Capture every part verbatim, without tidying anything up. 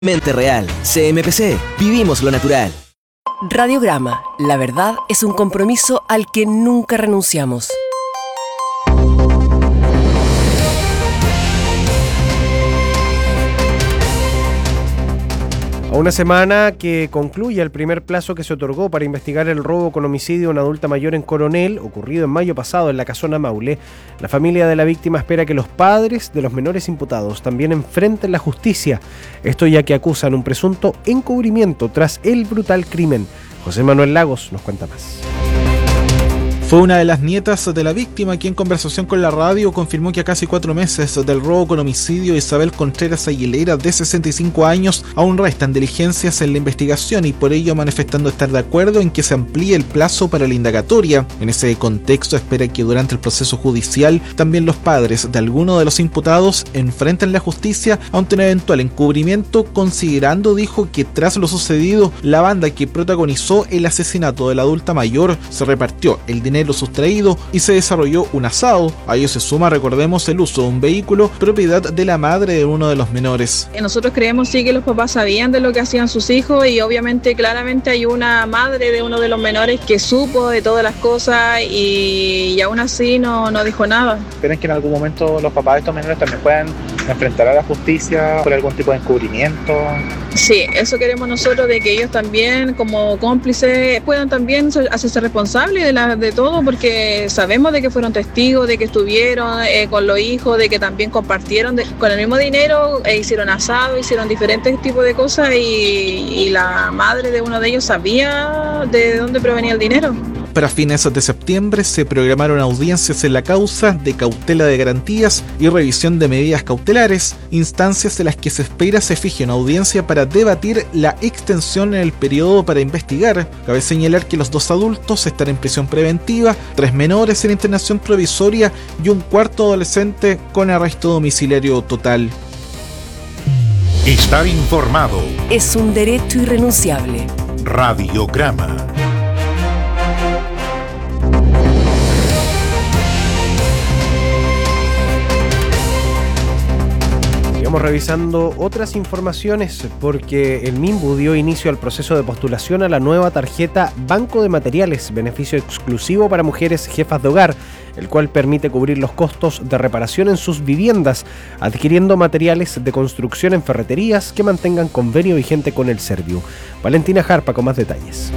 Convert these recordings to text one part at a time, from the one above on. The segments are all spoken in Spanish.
Mente Real, C M P C, vivimos lo natural. Radiograma, la verdad es un compromiso al que nunca renunciamos. A una semana que concluye el primer plazo que se otorgó para investigar el robo con homicidio a una adulta mayor en Coronel, ocurrido en mayo pasado en la Casona Maule, la familia de la víctima espera que los padres de los menores imputados también enfrenten la justicia. Esto ya que acusan un presunto encubrimiento tras el brutal crimen. José Manuel Lagos nos cuenta más. Fue una de las nietas de la víctima quien en conversación con la radio confirmó que a casi cuatro meses del robo con homicidio Isabel Contreras Aguilera, de sesenta y cinco años, aún restan diligencias en la investigación y por ello manifestando estar de acuerdo en que se amplíe el plazo para la indagatoria. En ese contexto espera que durante el proceso judicial también los padres de alguno de los imputados enfrenten la justicia ante un eventual encubrimiento, considerando, dijo, que tras lo sucedido, la banda que protagonizó el asesinato de la adulta mayor se repartió el dinero lo sustraído y se desarrolló un asado. A ello se suma, recordemos, el uso de un vehículo propiedad de la madre de uno de los menores. Nosotros creemos sí que los papás sabían de lo que hacían sus hijos y obviamente claramente hay una madre de uno de los menores que supo de todas las cosas y, y aún así no, no dijo nada. ¿Esperan que en algún momento los papás de estos menores también puedan enfrentar a la justicia por algún tipo de encubrimiento? Sí, eso queremos nosotros, de que ellos también como cómplices puedan también hacerse responsables de, la, de todo, porque sabemos de que fueron testigos, de que estuvieron eh, con los hijos, de que también compartieron de, con el mismo dinero, e hicieron asado, hicieron diferentes tipos de cosas y, y la madre de uno de ellos sabía de dónde provenía el dinero. Para fines de septiembre se programaron audiencias en la causa de cautela de garantías y revisión de medidas cautelares, instancias en las que se espera se fije una audiencia para debatir la extensión en el periodo para investigar. Cabe señalar que los dos adultos están en prisión preventiva, tres menores en internación provisoria y un cuarto adolescente con arresto domiciliario total. Estar informado es un derecho irrenunciable. Radiograma. Estamos revisando otras informaciones porque el Minbu dio inicio al proceso de postulación a la nueva tarjeta Banco de Materiales, beneficio exclusivo para mujeres jefas de hogar, el cual permite cubrir los costos de reparación en sus viviendas, adquiriendo materiales de construcción en ferreterías que mantengan convenio vigente con el Serviu. Valentina Jarpa con más detalles.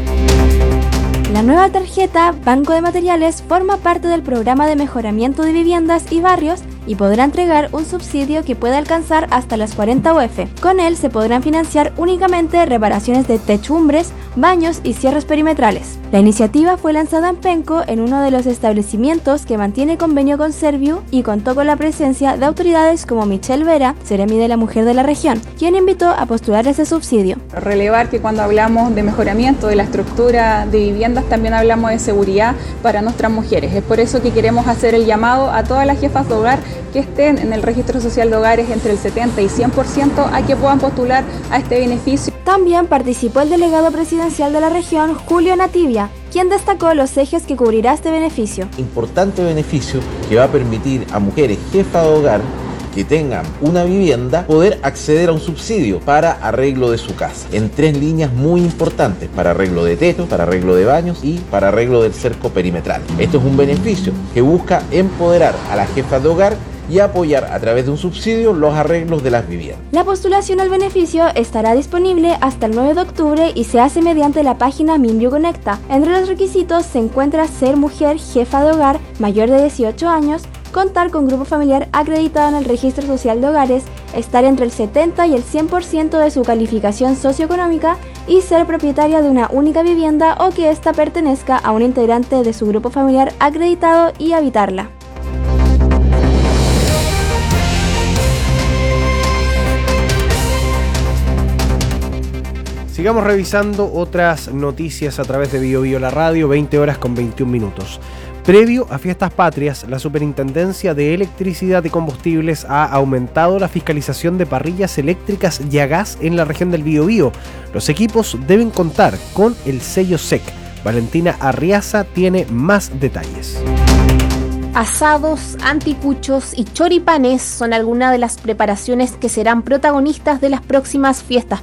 La nueva tarjeta Banco de Materiales forma parte del programa de mejoramiento de viviendas y barrios y podrá entregar un subsidio que puede alcanzar hasta las cuarenta U F. Con él se podrán financiar únicamente reparaciones de techumbres, baños y cierres perimetrales. La iniciativa fue lanzada en Penco, en uno de los establecimientos que mantiene convenio con Serviu, y contó con la presencia de autoridades como Michelle Vera, Seremi de la Mujer de la región, quien invitó a postular ese subsidio. Relevar que cuando hablamos de mejoramiento de la estructura de viviendas también hablamos de seguridad para nuestras mujeres. Es por eso que queremos hacer el llamado a todas las jefas de hogar que estén en el registro social de hogares entre el setenta y cien por ciento a que puedan postular a este beneficio. También participó el delegado presidencial de la región, Julio Nativia, quien destacó los ejes que cubrirá este beneficio. Importante beneficio que va a permitir a mujeres jefas de hogar que tengan una vivienda poder acceder a un subsidio para arreglo de su casa, en tres líneas muy importantes: para arreglo de techo, para arreglo de baños y para arreglo del cerco perimetral. Esto es un beneficio que busca empoderar a las jefas de hogar y apoyar a través de un subsidio los arreglos de las viviendas. La postulación al beneficio estará disponible hasta el nueve de octubre y se hace mediante la página Minbu Conecta. Entre los requisitos se encuentra ser mujer jefa de hogar mayor de dieciocho años, contar con grupo familiar acreditado en el registro social de hogares, estar entre el setenta y el cien por ciento de su calificación socioeconómica y ser propietaria de una única vivienda o que ésta pertenezca a un integrante de su grupo familiar acreditado y habitarla. Sigamos revisando otras noticias a través de Bio Bio La Radio, veinte horas con veintiún minutos. Previo a Fiestas Patrias, la Superintendencia de Electricidad y Combustibles ha aumentado la fiscalización de parrillas eléctricas y a gas en la región del Biobío. Los equipos deben contar con el sello S E C. Valentina Arriaza tiene más detalles. Asados, anticuchos y choripanes son algunas de las preparaciones que serán protagonistas de las próximas fiestas